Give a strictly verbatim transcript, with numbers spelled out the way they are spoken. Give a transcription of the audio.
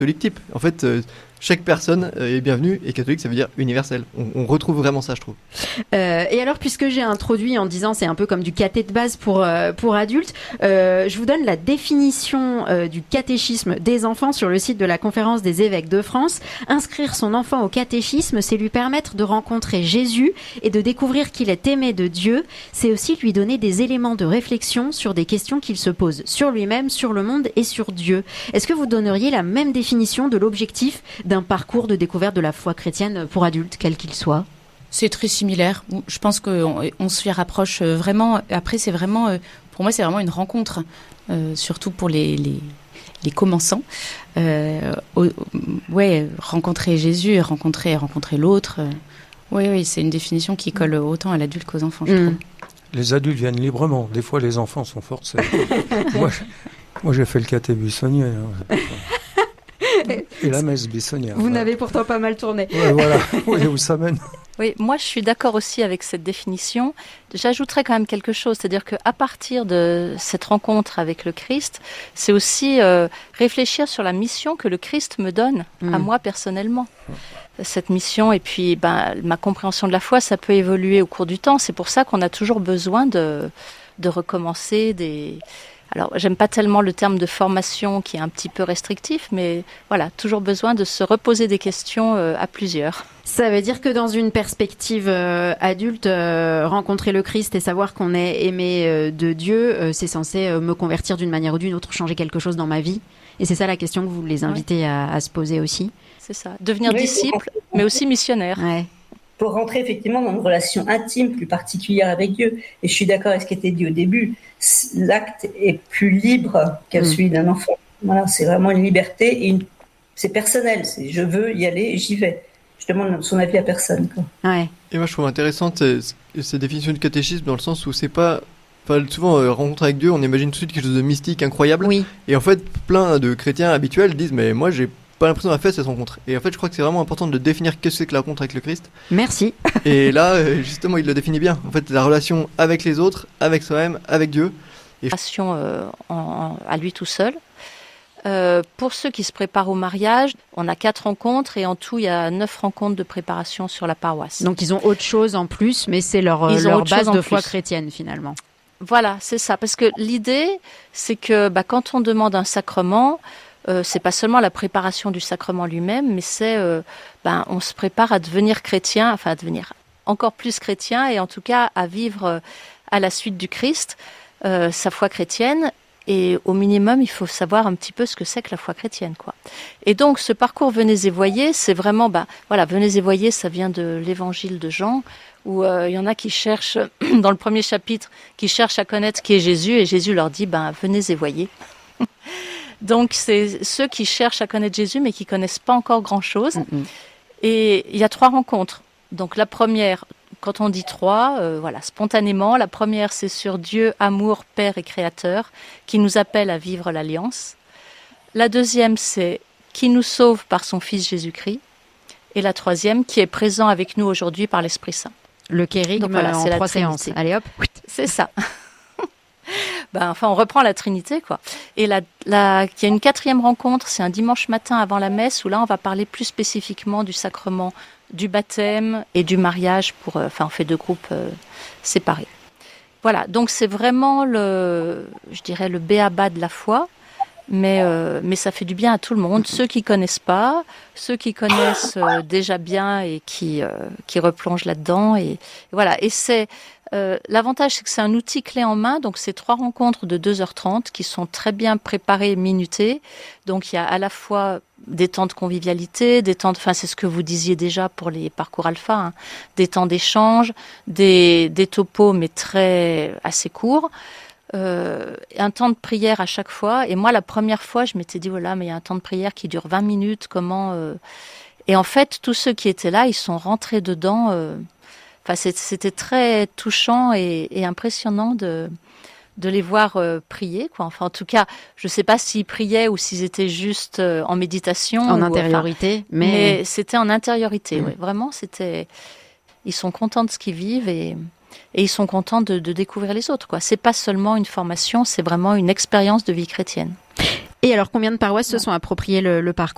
catholique type. En fait, euh, chaque personne euh, est bienvenue, et catholique, ça veut dire universel. On, on retrouve vraiment ça, je trouve. Euh, et alors, puisque j'ai introduit en disant c'est un peu comme du caté de base pour, euh, pour adultes, euh, je vous donne la définition euh, du catéchisme des enfants sur le site de la Conférence des évêques de France. Inscrire son enfant au catéchisme, c'est lui permettre de rencontrer Jésus et de découvrir qu'il est aimé de Dieu. C'est aussi lui donner des éléments de réflexion sur des questions qu'il se pose sur lui-même, sur le monde et sur Dieu. Est-ce que vous donneriez la même définition de l'objectif d'un parcours de découverte de la foi chrétienne pour adultes, quel qu'il soit? C'est très similaire. Je pense qu'on on s'y rapproche vraiment. Après, c'est vraiment, pour moi, c'est vraiment une rencontre, euh, surtout pour les, les, les commençants. Euh, au, ouais, rencontrer Jésus, rencontrer, rencontrer l'autre. Euh, oui, oui, c'est une définition qui colle autant à l'adulte qu'aux enfants, je mmh. trouve. Les adultes viennent librement. Des fois, les enfants sont forcés. moi, moi, j'ai fait le caté buissonnier. Hein. Et la messe buissonnière. Vous ouais. n'avez pourtant pas mal tourné. Ouais, voilà, oui, où ça mène. Oui, moi je suis d'accord aussi avec cette définition. J'ajouterais quand même quelque chose, c'est-à-dire qu'à partir de cette rencontre avec le Christ, c'est aussi euh, réfléchir sur la mission que le Christ me donne, mmh. à moi personnellement. Cette mission, et puis ben, ma compréhension de la foi, ça peut évoluer au cours du temps. C'est pour ça qu'on a toujours besoin de, de recommencer des... Alors, j'aime pas tellement le terme de formation qui est un petit peu restrictif, mais voilà, toujours besoin de se reposer des questions euh, à plusieurs. Ça veut dire que dans une perspective euh, adulte, euh, rencontrer le Christ et savoir qu'on est aimé euh, de Dieu, euh, c'est censé euh, me convertir d'une manière ou d'une autre, changer quelque chose dans ma vie. Et c'est ça la question que vous les invitez ouais. à, à se poser aussi. C'est ça, devenir oui, disciple, mais aussi missionnaire. Ouais. Pour rentrer effectivement dans une relation intime, plus particulière avec Dieu. Et je suis d'accord avec ce qui était dit au début, l'acte est plus libre que mmh. celui d'un enfant. Voilà, c'est vraiment une liberté, et une... c'est personnel, c'est je veux y aller et j'y vais. Je demande son avis à personne. Quoi. Ouais. Et moi je trouve intéressante cette définition du catéchisme dans le sens où c'est pas... Enfin, souvent, euh, rencontre avec Dieu, on imagine tout de suite quelque chose de mystique, incroyable. Oui. Et en fait, plein de chrétiens habituels disent « mais moi j'ai pas l'impression d'avoir fait cette rencontre ». Et en fait, je crois que c'est vraiment important de définir qu'est-ce que c'est que la rencontre avec le Christ. Merci. Et là, justement, il le définit bien. En fait, la relation avec les autres, avec soi-même, avec Dieu. Et... Relation euh, en, à lui tout seul. Euh, pour ceux qui se préparent au mariage, on a quatre rencontres et en tout, il y a neuf rencontres de préparation sur la paroisse. Donc, ils ont autre chose en plus, mais c'est leur, leur base de foi chrétienne, finalement. Voilà, c'est ça. Parce que l'idée, c'est que bah, quand on demande un sacrement, Euh, c'est pas seulement la préparation du sacrement lui-même, mais c'est, euh, ben, on se prépare à devenir chrétien, enfin à devenir encore plus chrétien, et en tout cas à vivre euh, à la suite du Christ euh, sa foi chrétienne. Et au minimum, il faut savoir un petit peu ce que c'est que la foi chrétienne, quoi. Et donc, ce parcours Venez et voyez, c'est vraiment, ben, voilà, Venez et voyez, ça vient de l'Évangile de Jean, où euh, il y en a qui cherchent, dans le premier chapitre, qui cherchent à connaître qui est Jésus, et Jésus leur dit, ben, venez et voyez. Donc, c'est ceux qui cherchent à connaître Jésus, mais qui connaissent pas encore grand-chose. Mm-hmm. Et il y a trois rencontres. Donc, la première, quand on dit trois, euh, voilà, spontanément, la première, c'est sur Dieu, amour, Père et Créateur, qui nous appelle à vivre l'Alliance. La deuxième, c'est qui nous sauve par son Fils Jésus-Christ. Et la troisième, qui est présent avec nous aujourd'hui par l'Esprit Saint. Le kérigme voilà, en trois séances. Allez hop. C'est ça. Ben, enfin, on reprend la Trinité, quoi. Et la, la, il y a une quatrième rencontre, c'est un dimanche matin avant la messe, où là, on va parler plus spécifiquement du sacrement du baptême et du mariage. Pour, euh, enfin, on fait deux groupes euh, séparés. Voilà, donc c'est vraiment le, je dirais, le b.a.-ba de la foi, mais, euh, mais ça fait du bien à tout le monde. Ceux qui connaissent pas, ceux qui connaissent euh, déjà bien et qui, euh, qui replongent là-dedans. Et, et voilà, et c'est... Euh, l'avantage, c'est que c'est un outil clé en main, donc c'est trois rencontres de deux heures trente qui sont très bien préparées et minutées. Donc il y a à la fois des temps de convivialité, des temps de, enfin c'est ce que vous disiez déjà pour les parcours alpha, hein, des temps d'échange, des, des topos mais très assez courts, euh, un temps de prière à chaque fois. Et moi la première fois, je m'étais dit voilà, mais il y a un temps de prière qui dure vingt minutes, comment euh... Et en fait, tous ceux qui étaient là, ils sont rentrés dedans. Euh... Enfin, c'était très touchant et, et impressionnant de, de les voir euh, prier, quoi. Enfin, en tout cas, je ne sais pas s'ils priaient ou s'ils étaient juste euh, en méditation. En ou, intériorité. Enfin, mais... mais c'était en intériorité, mmh. oui. Vraiment, c'était... Ils sont contents de ce qu'ils vivent et, et ils sont contents de, de découvrir les autres, quoi. C'est pas seulement une formation, c'est vraiment une expérience de vie chrétienne. Et alors, combien de paroisses se sont appropriées le, le parcours ?